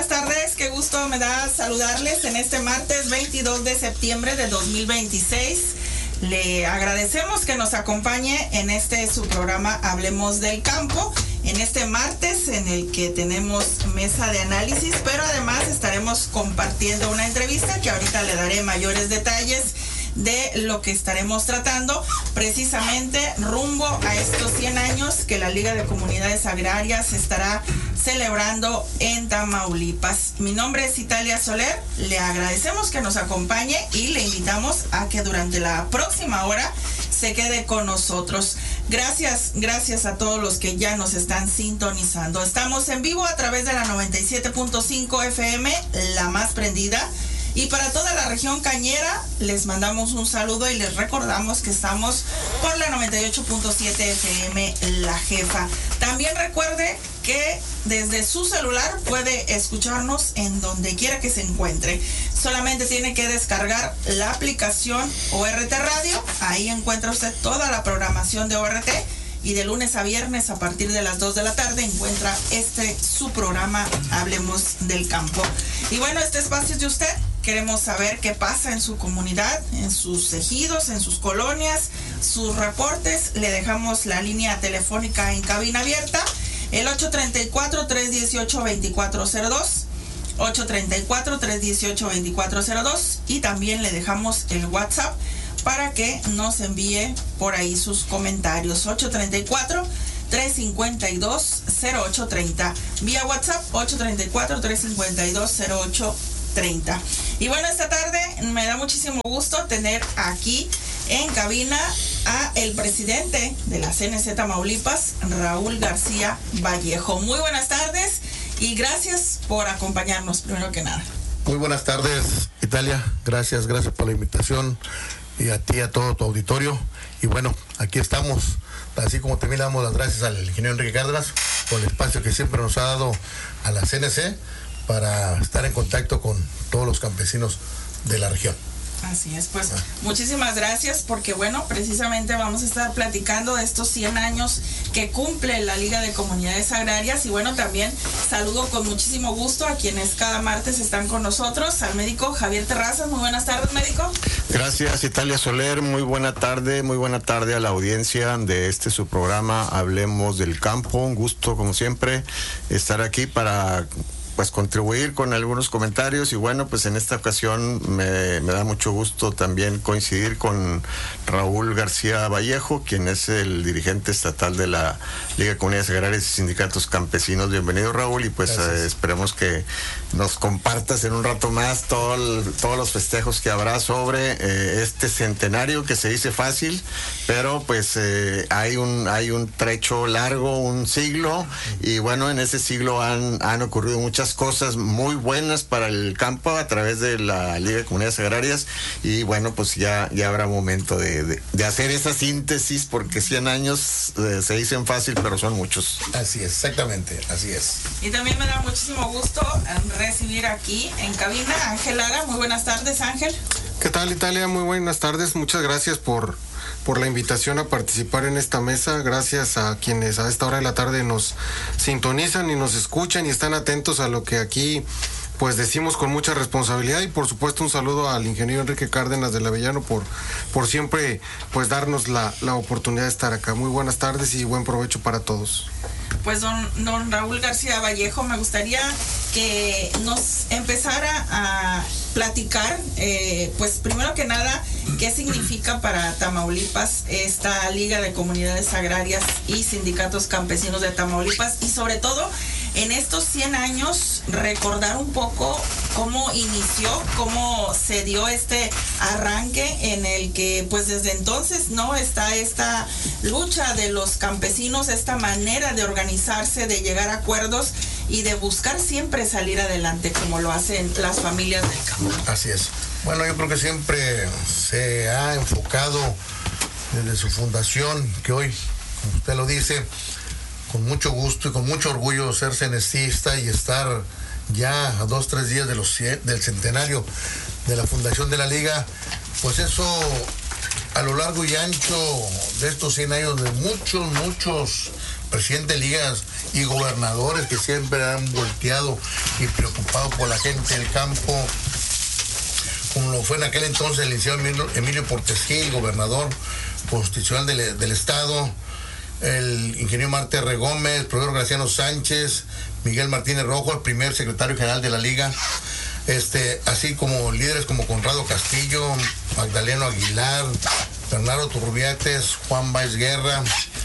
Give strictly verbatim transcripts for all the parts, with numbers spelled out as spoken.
buenas tardes, qué gusto me da saludarles en este martes veintidós de septiembre de dos mil veintiséis. Le agradecemos que nos acompañe en este su programa Hablemos del Campo, en este martes en el que tenemos mesa de análisis, pero además estaremos compartiendo una entrevista que ahorita le daré mayores detalles de lo que estaremos tratando, precisamente rumbo a estos cien años que la Liga de Comunidades Agrarias estará celebrando en Tamaulipas. Mi nombre es Italia Soler, le agradecemos que nos acompañe y le invitamos a que durante la próxima hora se quede con nosotros. Gracias, gracias a todos los que ya nos están sintonizando. Estamos en vivo a través de la noventa y siete punto cinco F M, la más prendida. Y para toda la región cañera, les mandamos un saludo y les recordamos que estamos por la noventa y ocho punto siete F M, La Jefa. También recuerde que desde su celular puede escucharnos en donde quiera que se encuentre. Solamente tiene que descargar la aplicación O R T Radio. Ahí encuentra usted toda la programación de O R T. Y de lunes a viernes a partir de las dos de la tarde encuentra este su programa Hablemos del Campo. Y bueno, este espacio es de usted. Queremos saber qué pasa en su comunidad, en sus ejidos, en sus colonias, sus reportes. Le dejamos la línea telefónica en cabina abierta, el ocho tres cuatro, tres uno ocho, dos cuatro cero dos, ocho tres cuatro, tres uno ocho, dos cuatro cero dos, y también le dejamos el WhatsApp para que nos envíe por ahí sus comentarios, ocho tres cuatro, tres cinco dos, cero ocho tres cero, vía WhatsApp ocho tres cuatro, tres cinco dos, cero ocho treinta. Y bueno, esta tarde me da muchísimo gusto tener aquí en cabina a el presidente de la C N C Tamaulipas, Raúl García Vallejo. Muy buenas tardes y gracias por acompañarnos, primero que nada. Muy buenas tardes, Italia. Gracias, gracias por la invitación, y a ti, a todo tu auditorio. Y bueno, aquí estamos, así como también le damos las gracias al ingeniero Enrique Cárdenas por el espacio que siempre nos ha dado a la C N C para estar en contacto con todos los campesinos de la región. Así es, pues muchísimas gracias, porque bueno, precisamente vamos a estar platicando de estos cien años que cumple la Liga de Comunidades Agrarias. Y bueno, también saludo con muchísimo gusto a quienes cada martes están con nosotros, al médico Javier Terrazas. Muy buenas tardes, médico. Gracias, Italia Soler. Muy buena tarde, muy buena tarde a la audiencia de este su programa Hablemos del Campo. Un gusto, como siempre, estar aquí para pues contribuir con algunos comentarios. Y bueno, pues en esta ocasión me, me da mucho gusto también coincidir con Raúl García Vallejo, quien es el dirigente estatal de la Liga de Comunidades Agrarias y Sindicatos Campesinos. Bienvenido, Raúl, y pues eh, esperemos que nos compartas en un rato más todo el, todos los festejos que habrá sobre eh, este centenario, que se dice fácil, pero pues eh, hay un hay un trecho largo, un siglo, y bueno, en ese siglo han, han ocurrido muchas cosas muy buenas para el campo a través de la Liga de Comunidades Agrarias. Y bueno, pues ya, ya habrá momento de, de, de hacer esa síntesis, porque cien años eh, se dicen fácil, pero son muchos. Así es, exactamente, así es. Y también me da muchísimo gusto recibir aquí en cabina a Ángel Lara. Muy buenas tardes, Ángel. ¿Qué tal, Italia? Muy buenas tardes. Muchas gracias por, por la invitación a participar en esta mesa. Gracias a quienes a esta hora de la tarde nos sintonizan y nos escuchan y están atentos a lo que aquí pues decimos con mucha responsabilidad. Y por supuesto un saludo al ingeniero Enrique Cárdenas del Avellano por, por siempre pues darnos la, la oportunidad de estar acá. Muy buenas tardes y buen provecho para todos. Pues don, don Raúl García Vallejo, me gustaría que nos empezara a platicar, eh, pues primero que nada, qué significa para Tamaulipas esta Liga de Comunidades Agrarias y Sindicatos Campesinos de Tamaulipas, y sobre todo en estos cien años recordar un poco cómo inició, cómo se dio este arranque en el que pues desde entonces no está esta lucha de los campesinos, esta manera de organizarse, de llegar a acuerdos y de buscar siempre salir adelante como lo hacen las familias del campo. Así es. Bueno, yo creo que siempre se ha enfocado desde su fundación, que hoy, como usted lo dice, con mucho gusto y con mucho orgullo ser cenecista y estar ya a dos, tres días de los, del centenario de la fundación de la Liga, pues eso a lo largo y ancho de estos cien años de muchos, muchos presidentes de ligas y gobernadores que siempre han volteado y preocupado por la gente del campo, como lo fue en aquel entonces el licenciado Emilio, Emilio Portes Gil, gobernador constitucional del, del estado, el ingeniero Marte R. Gómez, el profesor Graciano Sánchez, Miguel Martínez Rojo, el primer secretario general de la Liga, este, así como líderes como Conrado Castillo, Magdaleno Aguilar, Bernardo Turbiates, Juan Baez Guerra,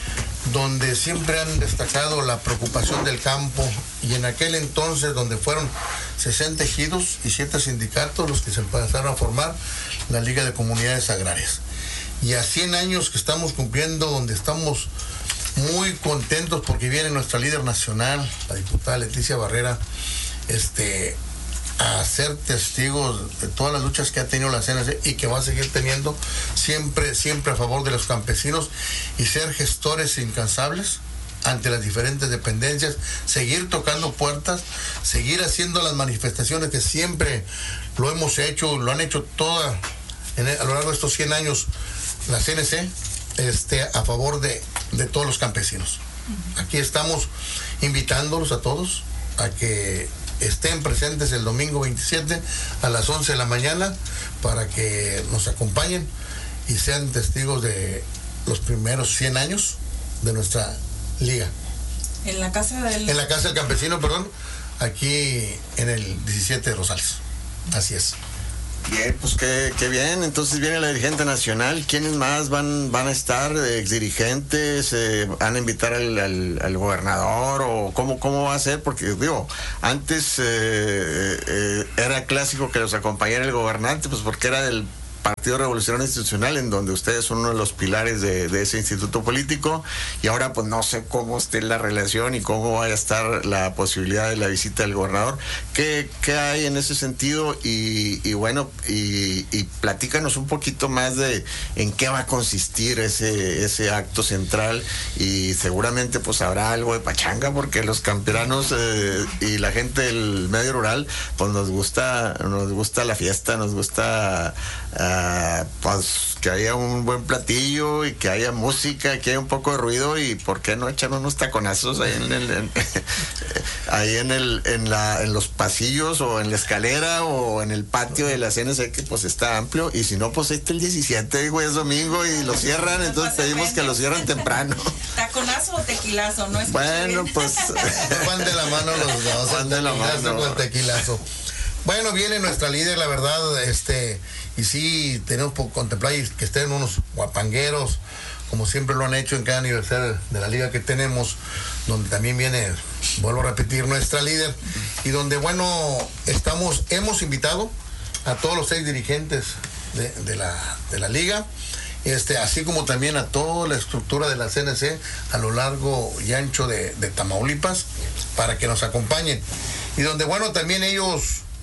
donde siempre han destacado la preocupación del campo, y en aquel entonces donde fueron sesenta ejidos y siete sindicatos los que se empezaron a formar la Liga de Comunidades Agrarias. Y a cien años que estamos cumpliendo, donde estamos muy contentos porque viene nuestra líder nacional, la diputada Leticia Barrera, este, a ser testigos de todas las luchas que ha tenido la C N C y que va a seguir teniendo, siempre, siempre a favor de los campesinos, y ser gestores incansables ante las diferentes dependencias, seguir tocando puertas, seguir haciendo las manifestaciones que siempre lo hemos hecho, lo han hecho toda, en el, a lo largo de estos cien años, la C N C, este, a favor de, de todos los campesinos. Aquí estamos invitándolos a todos a que estén presentes el domingo veintisiete a las once de la mañana para que nos acompañen y sean testigos de los primeros cien años de nuestra liga. En la casa del... En la casa del campesino, perdón, aquí en el diecisiete de Rosales. Así es. Bien, pues qué, qué bien. Entonces viene la dirigente nacional. ¿Quiénes más van van a estar? ¿Exdirigentes? Eh, ¿Van a invitar al, al, al gobernador? ¿O cómo, cómo va a ser? Porque, digo, antes eh, eh, era clásico que los acompañara el gobernante, pues porque era del Partido Revolucionario Institucional, en donde ustedes son uno de los pilares de, de ese instituto político, y ahora pues no sé cómo esté la relación y cómo vaya a estar la posibilidad de la visita del gobernador. ¿Qué, qué hay en ese sentido? Y, y bueno, y, y platícanos un poquito más de en qué va a consistir ese, ese acto central, y seguramente pues habrá algo de pachanga, porque los camperanos eh, y la gente del medio rural pues nos gusta, nos gusta la fiesta, nos gusta Uh, pues que haya un buen platillo y que haya música, que haya un poco de ruido, y por qué no echar unos taconazos ahí en el en, ahí en el en la en los pasillos, o en la escalera, o en el patio de la C N C, que pues está amplio. Y si no, pues ahí está el diecisiete, güey, es domingo y lo cierran, entonces pedimos que lo cierren temprano. ¿Taconazo o tequilazo? No es bueno, pues van de la mano los dos, van de la mano con el tequilazo. Bueno, viene nuestra líder, la verdad, este, y sí tenemos por contemplar que estén unos guapangueros, como siempre lo han hecho en cada aniversario de la liga que tenemos, donde también viene, vuelvo a repetir, nuestra líder, y donde, bueno, estamos, hemos invitado a todos los seis dirigentes de, de, la, de la liga, este, así como también a toda la estructura de la C N C a lo largo y ancho de, de Tamaulipas, para que nos acompañen, y donde, bueno, también ellos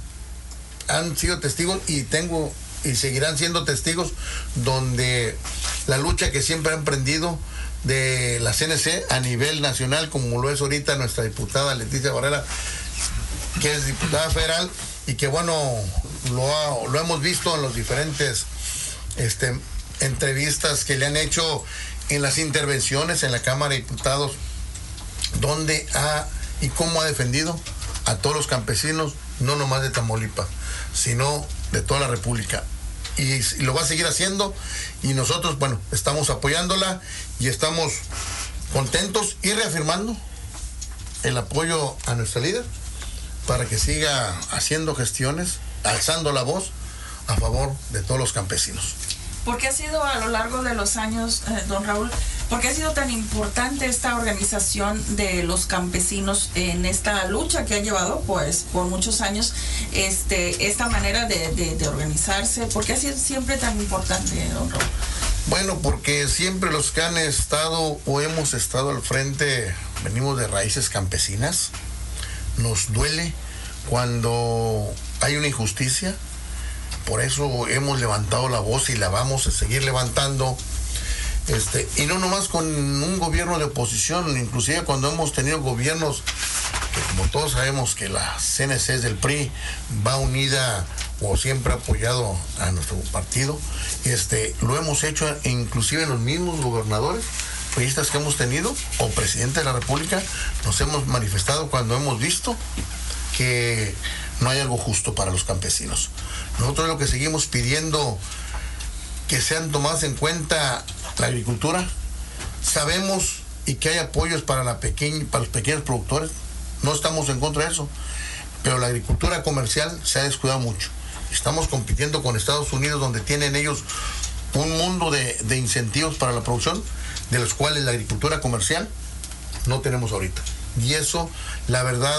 han sido testigos y tengo y seguirán siendo testigos, donde la lucha que siempre han emprendido de la C N C a nivel nacional, como lo es ahorita nuestra diputada Leticia Barrera, que es diputada federal, y que bueno, lo, ha, lo hemos visto en los diferentes este, entrevistas que le han hecho, en las intervenciones en la Cámara de Diputados, donde ha y cómo ha defendido a todos los campesinos, no nomás de Tamaulipas, sino de toda la República. Y, y lo va a seguir haciendo, y nosotros, bueno, estamos apoyándola y estamos contentos y reafirmando el apoyo a nuestra líder para que siga haciendo gestiones, alzando la voz a favor de todos los campesinos. ¿Por qué ha sido a lo largo de los años, eh, don Raúl, por qué ha sido tan importante esta organización de los campesinos en esta lucha que han llevado pues por muchos años, este, esta manera de, de, de organizarse? ¿Por qué ha sido siempre tan importante, don Raúl? Bueno, porque siempre los que han estado o hemos estado al frente venimos de raíces campesinas. Nos duele cuando hay una injusticia. Por eso hemos levantado la voz y la vamos a seguir levantando. Este, y no nomás con un gobierno de oposición, inclusive cuando hemos tenido gobiernos que, como todos sabemos, que la C N C es del P R I, va unida o siempre ha apoyado a nuestro partido, este, lo hemos hecho inclusive en los mismos gobernadores priistas que hemos tenido, o presidente de la República, nos hemos manifestado cuando hemos visto que no hay algo justo para los campesinos. Nosotros lo que seguimos pidiendo, que sean tomadas en cuenta la agricultura. Sabemos y que hay apoyos para, la pequeña, para los pequeños productores, no estamos en contra de eso, pero la agricultura comercial se ha descuidado mucho. Estamos compitiendo con Estados Unidos, donde tienen ellos un mundo de, de incentivos para la producción, de los cuales la agricultura comercial no tenemos ahorita. Y eso, la verdad,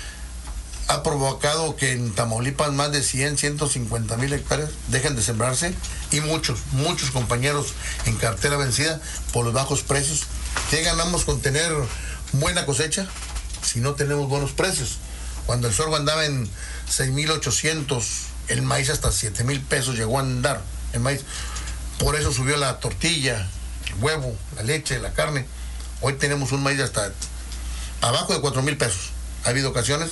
ha provocado que en Tamaulipas más de cien, ciento cincuenta mil hectáreas dejen de sembrarse, y muchos, muchos compañeros en cartera vencida por los bajos precios. ¿Qué ganamos con tener buena cosecha si no tenemos buenos precios? Cuando el sorgo andaba en seis mil ochocientos, el maíz hasta siete mil pesos llegó a andar el maíz. Por eso subió la tortilla, el huevo, la leche, la carne. Hoy tenemos un maíz hasta abajo de cuatro mil pesos. Ha habido ocasiones,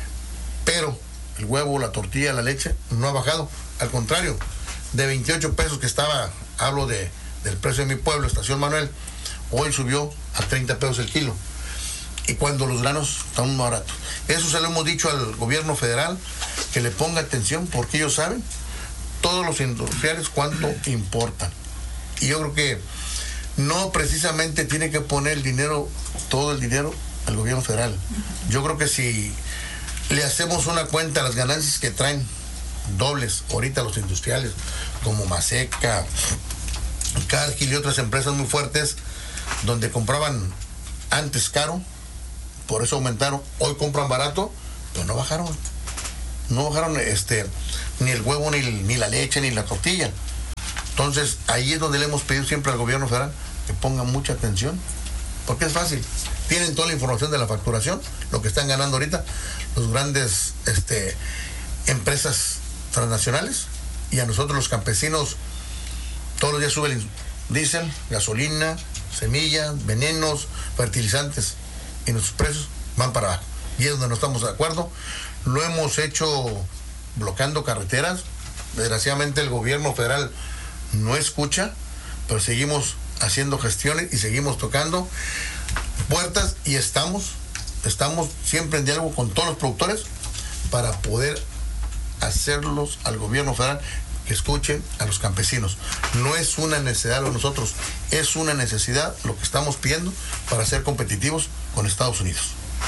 pero el huevo, la tortilla, la leche no ha bajado. Al contrario, de veintiocho pesos que estaba, hablo de, del precio de mi pueblo, Estación Manuel, hoy subió a treinta pesos el kilo. Y cuando los granos están muy baratos. Eso se lo hemos dicho al gobierno federal, que le ponga atención, porque ellos saben, todos los industriales, cuánto importan. Y yo creo que no precisamente tiene que poner el dinero, todo el dinero, al gobierno federal. Yo creo que si le hacemos una cuenta a las ganancias que traen dobles ahorita los industriales, como Maseca, Cargill y otras empresas muy fuertes, donde compraban antes caro, por eso aumentaron, hoy compran barato, pero no bajaron. No bajaron este, ni el huevo, ni, ni la leche, ni la tortilla. Entonces, ahí es donde le hemos pedido siempre al gobierno federal que ponga mucha atención, porque es fácil. Tienen toda la información de la facturación, lo que están ganando ahorita los grandes este, empresas transnacionales, y a nosotros los campesinos todos los días sube el diésel, gasolina, semillas, venenos, fertilizantes, y nuestros precios van para abajo. Y es donde no estamos de acuerdo. Lo hemos hecho bloqueando carreteras. Desgraciadamente el gobierno federal no escucha, pero seguimos haciendo gestiones y seguimos tocando puertas, y estamos, estamos siempre en diálogo con todos los productores para poder hacerlos al gobierno federal que escuchen a los campesinos. No es una necesidad de nosotros, es una necesidad lo que estamos pidiendo para ser competitivos con Estados Unidos.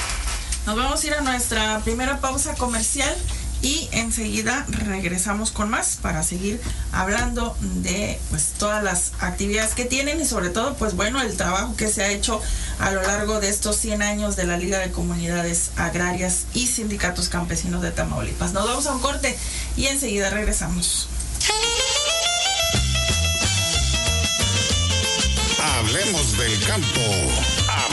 Nos vamos a ir a nuestra primera pausa comercial y enseguida regresamos con más para seguir hablando de pues todas las actividades que tienen, y sobre todo pues bueno, el trabajo que se ha hecho a lo largo de estos cien años de la Liga de Comunidades Agrarias y Sindicatos Campesinos de Tamaulipas. Nos vamos a un corte y enseguida regresamos. Hablemos del campo.